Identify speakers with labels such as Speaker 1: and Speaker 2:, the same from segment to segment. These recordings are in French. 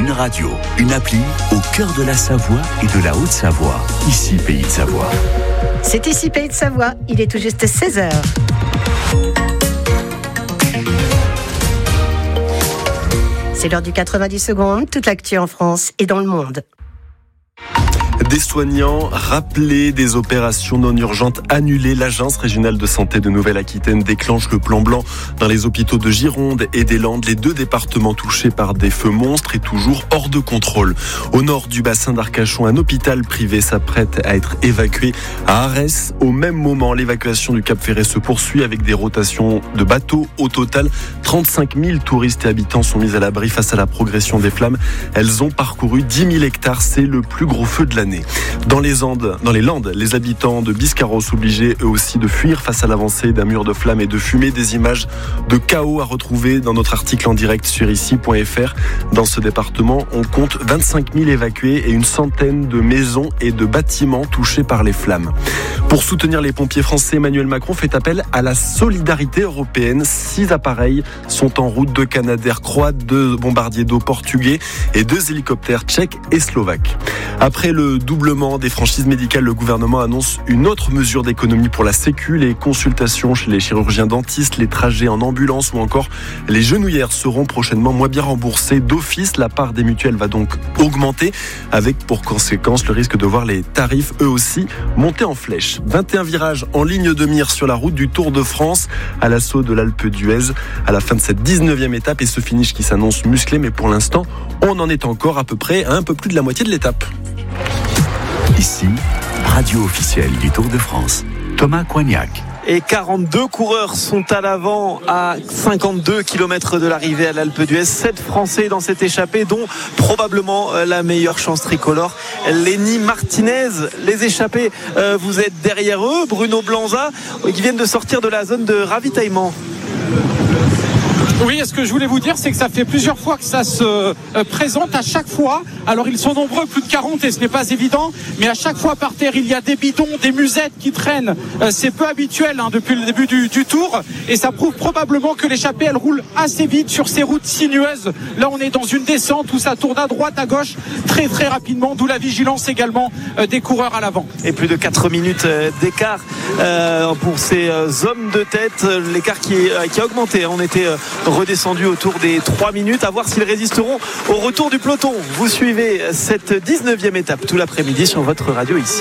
Speaker 1: Une radio, une appli au cœur de la Savoie et de la Haute-Savoie. Ici, Pays de Savoie.
Speaker 2: C'est ici, Pays de Savoie. Il est tout juste 16h. C'est l'heure du 90 secondes. Toute l'actu en France et dans le monde.
Speaker 3: Des soignants rappelés, des opérations non urgentes annulées. L'Agence régionale de santé de Nouvelle-Aquitaine déclenche le plan blanc dans les hôpitaux de Gironde et des Landes, les deux départements touchés par des feux monstres et toujours hors de contrôle. Au nord du bassin d'Arcachon, un hôpital privé s'apprête à être évacué à Arès. Au même moment, l'évacuation du Cap Ferret se poursuit avec des rotations de bateaux. Au total, 35 000 touristes et habitants sont mis à l'abri face à la progression des flammes. Elles ont parcouru 10 000 hectares. C'est le plus gros feu de l'année. Dans les Landes, les habitants de Biscarrosse obligés eux aussi de fuir face à l'avancée d'un mur de flammes et de fumée. Des images de chaos à retrouver dans notre article en direct sur ici.fr. Dans ce département, on compte 25 000 évacués et une centaine de maisons et de bâtiments touchés par les flammes. Pour soutenir les pompiers français, Emmanuel Macron fait appel à la solidarité européenne. 6 appareils sont en route, 2 Canadair croates, 2 bombardiers d'eau portugais et 2 hélicoptères tchèques et slovaques. Après le doublement des franchises médicales, le gouvernement annonce une autre mesure d'économie pour la Sécu. Les consultations chez les chirurgiens dentistes, les trajets en ambulance ou encore les genouillères seront prochainement moins bien remboursées. D'office, la part des mutuelles va donc augmenter avec pour conséquence le risque de voir les tarifs eux aussi monter en flèche. 21 virages en ligne de mire sur la route du Tour de France à l'assaut de l'Alpe d'Huez à la fin de cette 19e étape et ce finish qui s'annonce musclé, mais pour l'instant on en est encore à peu près à un peu plus de la moitié de l'étape.
Speaker 1: Ici, radio officielle du Tour de France. Thomas Coignac.
Speaker 4: Et 42 coureurs sont à l'avant à 52 km de l'arrivée à l'Alpe d'Huez. 7 Français dans cette échappée, dont probablement la meilleure chance tricolore, Lenny Martinez. Les échappés, vous êtes derrière eux. Bruno Blanza, qui viennent de sortir de la zone de ravitaillement.
Speaker 5: Oui, ce que je voulais vous dire, c'est que ça fait plusieurs fois que ça se présente. À chaque fois, alors ils sont nombreux, plus de 40 et ce n'est pas évident, mais à chaque fois par terre, il y a des bidons, des musettes qui traînent. C'est peu habituel depuis le début du tour et ça prouve probablement que l'échappée, elle roule assez vite sur ces routes sinueuses. Là, on est dans une descente où ça tourne à droite, à gauche, très très rapidement, d'où la vigilance également des coureurs à l'avant.
Speaker 4: Et plus de 4 minutes d'écart pour ces hommes de tête, l'écart qui a augmenté. On était redescendu autour des 3 minutes, à voir s'ils résisteront au retour du peloton. Vous suivez cette 19e étape tout l'après-midi sur votre radio ici.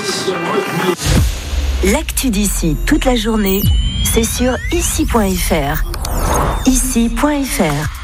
Speaker 6: L'actu d'ici toute la journée, c'est sur ici.fr. Ici.fr.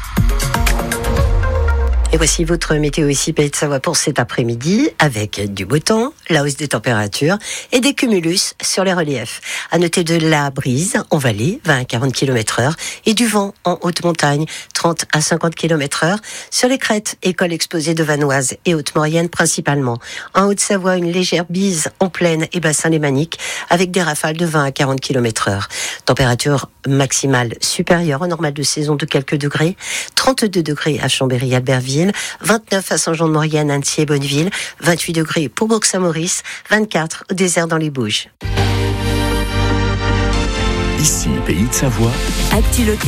Speaker 2: Et voici votre météo ici, Pays de Savoie pour cet après-midi, avec du beau temps, la hausse des températures et des cumulus sur les reliefs. À noter de la brise en vallée, 20 à 40 km/h, et du vent en haute montagne, 30 à 50 km/h. Sur les crêtes, écoles exposées de Vanoise et Haute-Maurienne principalement. En Haute-Savoie, une légère bise en plaine et bassin lémanique, avec des rafales de 20 à 40 km/h. Température maximale supérieure au normal de saison de quelques degrés. 32 degrés à Chambéry-Albertville, 29 à Saint-Jean-de-Maurienne, Annecy et Bonneville, 28 degrés pour Bourg-Saint-Maurice, 24 au désert dans les Bouges.
Speaker 1: Ici, Pays de Savoie.
Speaker 6: Actu